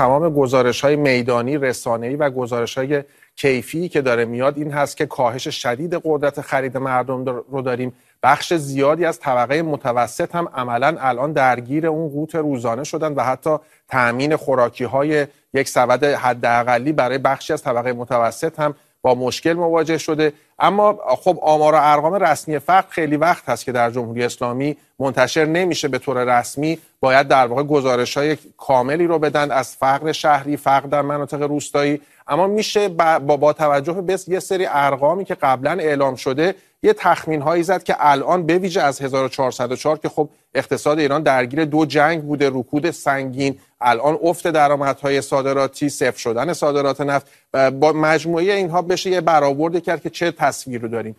تمام گزارش‌های میدانی، رسانه‌ای و گزارش‌های کیفی که داره میاد این هست که کاهش شدید قدرت خرید مردم رو داریم. بخش زیادی از طبقه متوسط هم عملاً الان درگیر اون قوت روزانه شدن و حتی تأمین خوراکی‌های یک سبد حداقلی برای بخشی از طبقه متوسط هم با مشکل مواجه شده. اما خب آمار و ارقام رسمی فقر خیلی وقت هست که در جمهوری اسلامی منتشر نمیشه به طور رسمی. باید در واقع گزارش‌های کاملی رو بدن از فقر شهری، فقر در مناطق روستایی. اما میشه با توجه به یه سری ارقامی که قبلا اعلام شده یه تخمین هایی زد که الان به ویژه از 1404 که خب اقتصاد ایران درگیر 2 جنگ بوده، رکود سنگین، الان افت درآمدهای صادراتی، صفر شدن صادرات نفت، با مجموعه اینها بشه یه برآورد کرد که چه تصویری رو داریم.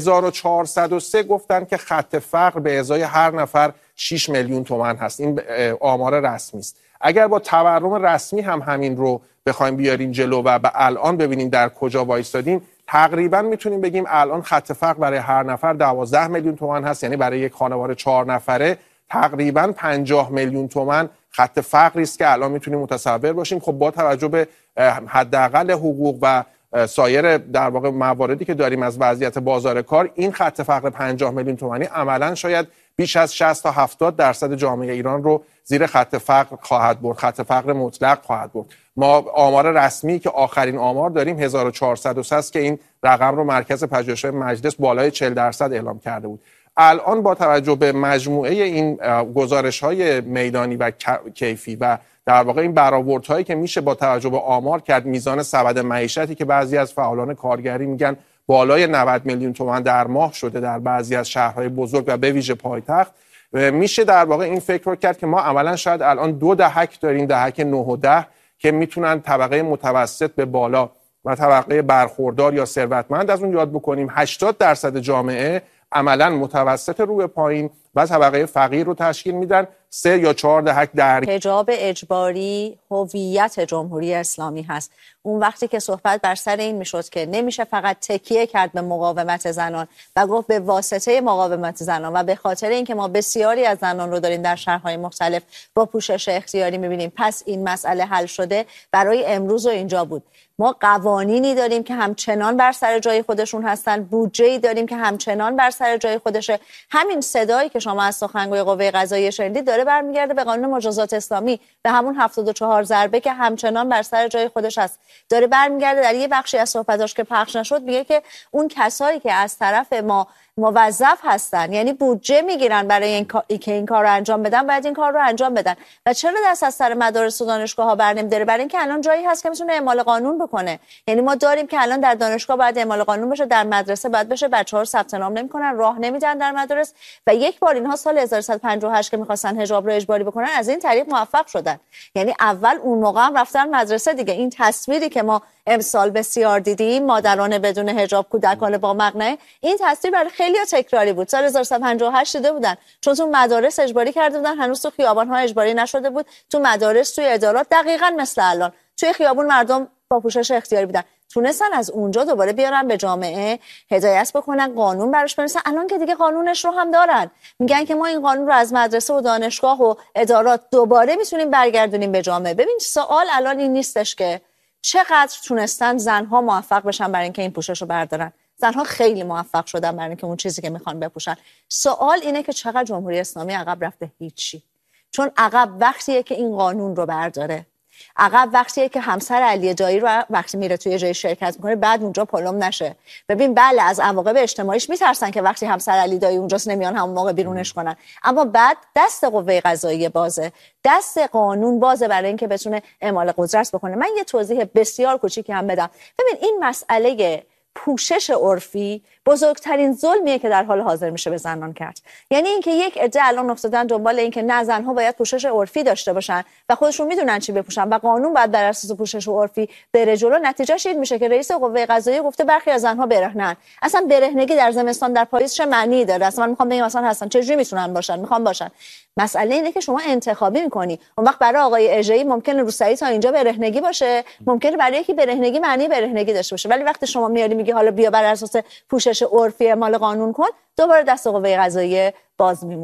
1403 گفتن که خط فقر به ازای هر نفر 6 میلیون تومان هست. این آمار رسمی است. اگر با تورم رسمی هم همین رو بخوایم بیاریم جلو و الان ببینیم در کجا وایستادیم، تقریبا میتونیم بگیم الان خط فقر برای هر نفر 12 میلیون تومان هست. یعنی برای یک خانواده 4 نفره تقریبا 50 میلیون تومان خط فقری است که الان میتونیم متصور باشیم. خب با توجه به حداقل حقوق و سایر در واقع مواردی که داریم از وضعیت بازار کار، این خط فقر 50 میلیون تومانی عملاً شاید بیش از 60 تا 70% جامعه ایران رو زیر خط فقر خواهد برد، خط فقر مطلق خواهد برد. ما آمار رسمی که آخرین آمار داریم 1403 است که این رقم رو مرکز پژوهش‌های مجلس بالای 40% اعلام کرده بود. الان با توجه به مجموعه این گزارش‌های میدانی و کیفی و در واقع این برآوردهایی که میشه با توجه به آمار کرد، میزان سبد معیشتی که بعضی از فعالان کارگری میگن بالای 90 میلیون تومان در ماه شده در بعضی از شهرهای بزرگ و به ویژه پایتخت، میشه در واقع این فکر رو کرد که ما عملا شاید الان 2 دهک داریم، دهک 9 و 10 که میتونن طبقه متوسط به بالا و طبقه برخوردار یا ثروتمند از اون یاد بکنیم. 80% جامعه عملا متوسط رو به پایین و طبقه فقیر رو تشکیل میدن. 3 یا 4 دهک در حجاب اجباری هویت جمهوری اسلامی هست. اون وقتی که صحبت بر سر این میشد که نمیشه فقط تکیه کرد به مقاومت زنان و گفت به واسطه مقاومت زنان و به خاطر اینکه ما بسیاری از زنان رو داریم در شهرهای مختلف با پوشش اختیاری میبینیم پس این مسئله حل شده، برای امروز و اینجا بود. ما قوانینی داریم که همچنان بر سر جای خودشون هستن، بودجه‌ای داریم که همچنان بر سر جای خودشه. همین صدایی که شما از سخنگوی قوه قضاییه شنیدید داره برمیگرده به قانون مجازات اسلامی، به همون 74 ضربه که همچنان بر سر جای خودش هست. داره برمیگرده در یه بخشی از صحبتاش که پخش نشد میگه که اون کسایی که از طرف ما موظف هستن، یعنی بودجه میگیرن برای اینکه این کار رو انجام بدن، باید این کار رو انجام بدن. و چرا دست از سر مدارس و دانشگاه‌ها برنمی‌داره؟ برای اینکه الان جایی هست که میتونه اعمال قانون بکنه. یعنی ما داریم که الان در دانشگاه باید اعمال قانون بشه، در مدرسه باید بشه، بچه‌ها ثبت نام نمی‌کنن، راه نمیدن در مدارس. و یک بار اینها سال 1158 که می‌خواستن حجاب رو اجباری بکنن از این طریق موفق شدن. یعنی اول اون موقع هم رفتن مدرسه دیگه. این تصویری که ما امسال بسیار دیدیم، مادران بدون حجاب، کودکان با مقنعه، این تصویر برای خیلی‌ها تکراری بود. سال 1158 دیده بودن، چون تو مدارس اجباری کرده بودن، هنوز تو خیابان‌ها اجباری نشده بود. تو مدارس، توی ادارات دقیقاً مثل الان، توی خیابون مردم با پوشش اختیاری بودن. تونستن از اونجا دوباره بیارن به جامعه، هدایت بکنن، قانون براش بنویسن. الان که دیگه قانونش رو هم دارن، میگن که ما این قانون رو از مدرسه و دانشگاه و ادارات دوباره میتونیم برگردونیم به جامعه. ببین سوال الان این نیستش که چقدر تونستن زنها موفق بشن برای اینکه این پوشش رو بردارن. زنها خیلی موفق شدن برای اینکه اون چیزی که میخوان بپوشن. سوال اینه که چقدر جمهوری اسلامی عقب رفته؟ هیچی. چون عقب وقتیه که این قانون رو برداره، عقب وقتیه که همسر علی دایی رو وقتی میره توی جای شرکت میکنه بعد اونجا پلم نشه. ببین بله از عواقب اجتماعیش میترسن که وقتی همسر علی دایی اونجاست نمیان همون موقع بیرونش کنن، اما بعد دست قوه قضاییه بازه، دست قانون بازه برای اینکه بتونه اعمال قدرت بکنه. من یه توضیح بسیار کوچیکی هم بدم. ببین این مسئله پوشش عرفی بزرگترین ظلمیه که در حال حاضر میشه به زنان کرد. یعنی اینکه یک عده الان افتادن دنبال اینکه نه زنها باید پوشش عرفی داشته باشن و خودشون میدونن چی بپوشن و قانون باید بر اساس پوشش عرفی بره جلو. نتیجهش این میشه که رئیس قوه قضاییه گفته برخی از زنها برهنن. اصلا برهنگی در زمستان در پاییز چه معنی داره؟ اصلا من میخوام بگم اصلا هستن چجوری میتونن باشن؟ میخوام باشن. مسئله اینه که شما انتخابی میکنی. اون وقت برای آقای اژه‌ای ممکنه روسری تا اینجا برهنگی باشه، ممکنه برای یکی برهنگی معنی برهنگی داشته باشه، ولی وقتی شما میاری میگی حالا بیا بر اساس پوشش عرفی اعمال قانون کن، دوباره دست قوه قضاییه باز میمونه.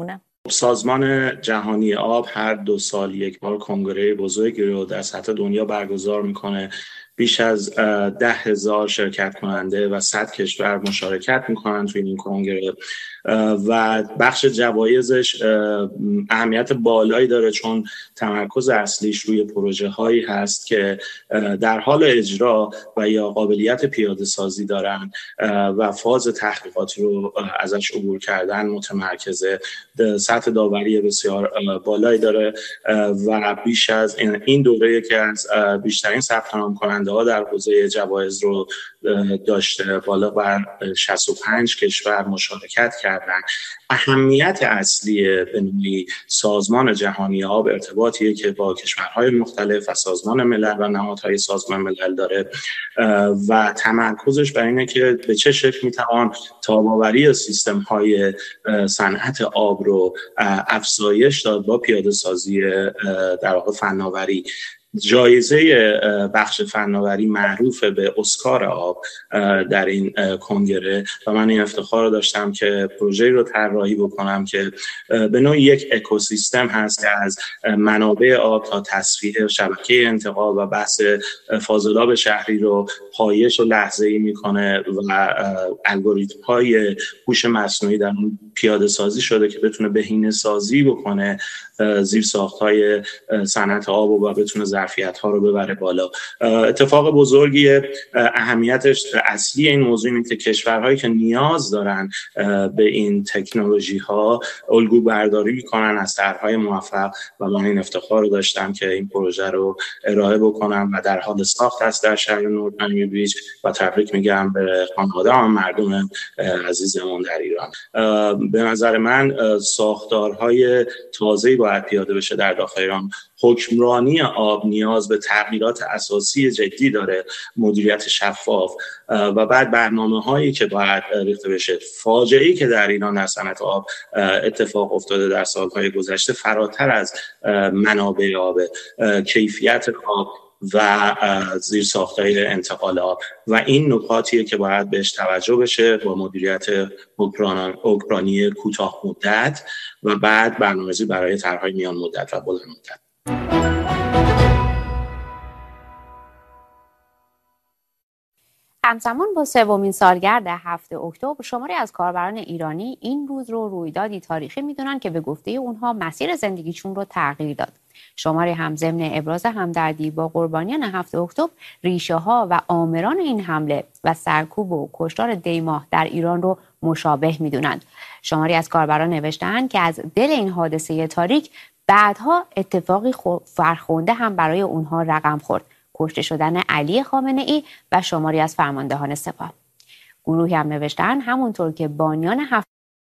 سازمان جهانی آب هر 2 سال یک بار کنگره بزرگی رو در سطح دنیا برگزار میکنه. بیش از 10,000 شرکت کننده و 100 کشور مشارکت میکنن توی این کنگره و بخش جوایزش اهمیت بالایی داره، چون تمرکز اصلیش روی پروژه هایی هست که در حال اجرا و یا قابلیت پیاده سازی دارن و فاز تحقیقاتی رو ازش عبور کردن متمرکزه. سطح داوری بسیار بالایی داره و بیش از این دوره که از بیشترین ثبت نام کننده ها در حوزه جوایز رو داشته، بالا بر 65 کشور مشارکت کردن. اهمیت اصلی به نوعی سازمان جهانی آب ارتباطیه که با کشورهای مختلف و سازمان ملل و نهادهای سازمان ملل داره و تمرکزش بر اینه که به چه شکل میتوان تاب‌آوری سیستم‌های صنعت آب رو افزایش داد با پیاده سازی در واقع فناوری. جایزه بخش فناوری معروف به اسکار آب در این کنگره و من این افتخار رو داشتم که پروژه‌ای رو طراحی بکنم که به نوعی یک اکوسیستم هست که از منابع آب تا تصفیه شبکه انتقال و بحث فاضلاب شهری رو پایش و لحظه‌ای میکنه و الگوریتم‌های هوش مصنوعی در اون پیاده سازی شده که بتونه بهینه‌سازی بکنه زیرساخت‌های صنعت آب و بتونه ظرفیت‌ها رو ببره بالا. اتفاق بزرگیه. اهمیتش اصلی این موضوع اینه که کشورهایی که نیاز دارن به این تکنولوژی‌ها الگو برداری می‌کنن از طرح‌های موفق و من این افتخار رو داشتم که این پروژه رو ارائه بکنم و در حال ساخت است در شهر نورد مایامی بیچ و تبریک میگم به خانواده و مردم عزیزمون در ایران. به نظر من ساختارهای تازه‌ای باید پیاده بشه در داخل ایران. حکمرانی آب نیاز به تغییرات اساسی جدی داره، مدیریت شفاف و بعد برنامه‌هایی که باید ریخته بشه. فاجعه‌ای که در ایران در صنعت آب اتفاق افتاده در سال‌های گذشته فراتر از منابع آب، کیفیت آب و زیرساخت‌های انتقال آب و این نکاتیه که باید بهش توجه بشه با مدیریت حکمرانی کوتاه مدت و بعد برنامه‌ریزی برای طرح‌های میان مدت و بلند مدت. همزمان با سومین سالگرد 7 اکتبر شماری از کاربران ایرانی این روز رو رویدادی تاریخی میدونن که به گفته اونها مسیر زندگیشون رو تغییر داد. شماری هم ضمن ابراز همدردی با قربانیان 7 اکتبر ریشه ها و آمران این حمله و سرکوب و کشتار دیماه در ایران رو مشابه میدونند. شماری از کاربران نوشتند که از دل این حادثه تاریک بعدها اتفاقی فرخنده هم برای اونها رقم خورد: کشته شدن علی خامنه‌ای و شماری از فرماندهان سپاه. گروهی هم نوشتن همونطور که بانیان 7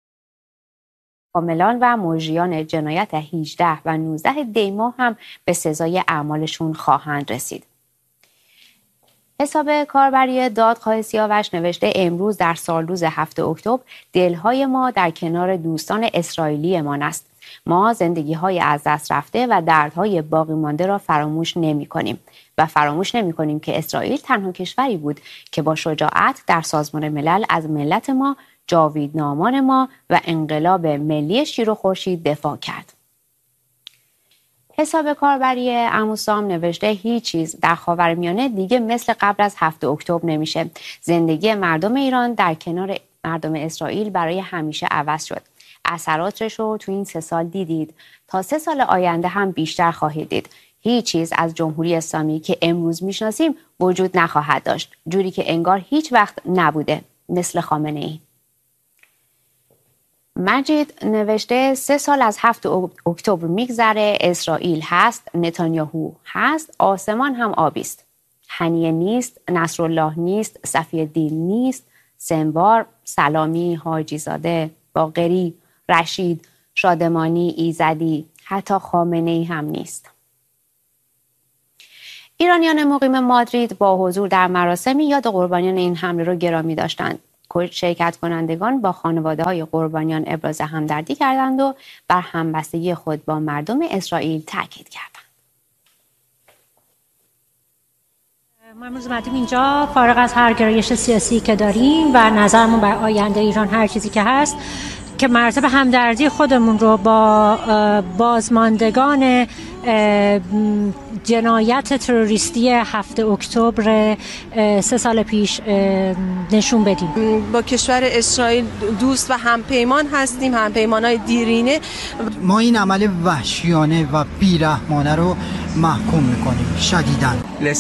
عاملان و مجریان جنایت 18 و 19 دیماه هم به سزای اعمالشون خواهند رسید. حساب کاربری دادخواه سیاوش نوشته امروز در سالروز 7 اکتبر دلهای ما در کنار دوستان اسرائیلیمان است. ما زندگی‌های از دست رفته و دردهای باقی مانده را فراموش نمی‌کنیم و فراموش نمی‌کنیم که اسرائیل تنها کشوری بود که با شجاعت در سازمان ملل از ملت ما، جاویدنامان ما و انقلاب ملی شیر و خورشید دفاع کرد. حساب کاربری عموسام نوشته هیچ چیز در خاورمیانه دیگه مثل قبل از 7 اکتبر نمیشه. زندگی مردم ایران در کنار مردم اسرائیل برای همیشه عوض شد. اثراتش رو تو این 3 سال دیدید، تا 3 سال آینده هم بیشتر خواهید دید. هیچ چیز از جمهوری اسلامی که امروز میشناسیم وجود نخواهد داشت، جوری که انگار هیچ وقت نبوده، مثل خامنه‌ای. مجید نوشته 3 سال از 7 اکتبر میگذره، اسرائیل هست، نتانیاهو هست، آسمان هم آبی است. هنیه نیست، نصرالله نیست، صفی‌الدین نیست، سنوار، سلامی، حاجی زاده، باقری، رشید، شادمانی، ایزدی، حتی خامنه‌ای هم نیست. ایرانیان مقیم مادرید با حضور در مراسمی یاد قربانیان این حمله را گرامی داشتند. شرکت کنندگان با خانواده‌های قربانیان ابراز همدردی کردند و بر همبستگی خود با مردم اسرائیل تاکید کردند. ما امروز اومدیم اینجا فارغ از هر گرایش سیاسی که داریم و نظرمون بر آینده ایران هر چیزی که هست، که مراتب همدردی خودمون رو با بازماندگان جنایت تروریستی 7 اکتبر 3 سال پیش نشون بدیم. با کشور اسرائیل دوست و همپیمان هستیم، همپیمانای دیرینه. ما این عمل وحشیانه و بیرحمانه رو محکوم میکنیم شدیداً.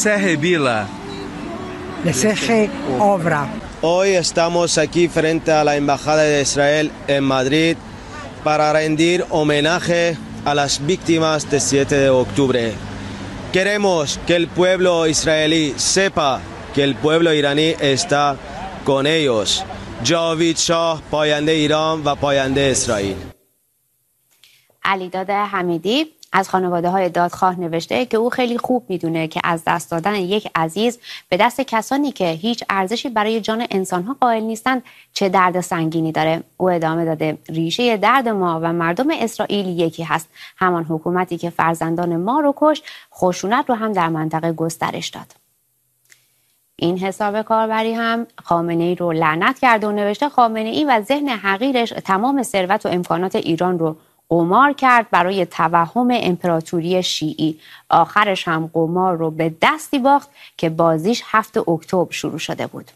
Leseje obra. Hoy estamos aquí frente a la Embajada de Israel en Madrid para rendir homenaje a las víctimas del 7 de octubre. Queremos que el pueblo israelí sepa que el pueblo iraní está con ellos. جاوید شاه پاینده ایران و پاینده اسرائیل. علیداد حمیدی از خانواده‌های دادخواه نوشته که او خیلی خوب میدونه که از دست دادن یک عزیز به دست کسانی که هیچ ارزشی برای جان انسان‌ها قائل نیستند چه درد سنگینی داره. او ادامه داده ریشه درد ما و مردم اسرائیل یکی هست، همان حکومتی که فرزندان ما رو کشت، خشونت رو هم در منطقه گسترش داد. این حساب کاربری هم خامنه‌ای رو لعنت کرده و نوشته خامنه‌ای و ذهن حقیرش تمام ثروت و امکانات ایران رو قمار کرد برای توهم امپراتوری شیعی. آخرش هم قمار رو به دستی باخت که بازیش 7 اکتبر شروع شده بود.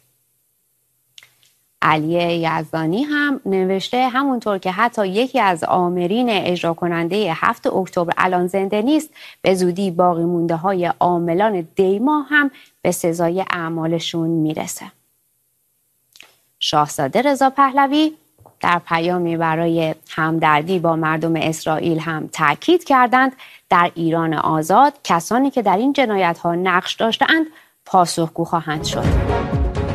علی یزدانی هم نوشته همونطور که حتی یکی از آمرین اجرا کننده 7 اکتبر الان زنده نیست، به زودی باقی مونده های عاملان دیما هم به سزای اعمالشون میرسه. شاهزاده رضا پهلوی در پیامی برای همدردی با مردم اسرائیل هم تاکید کردند در ایران آزاد کسانی که در این جنایت‌ها نقش داشته‌اند پاسخگو خواهند شد.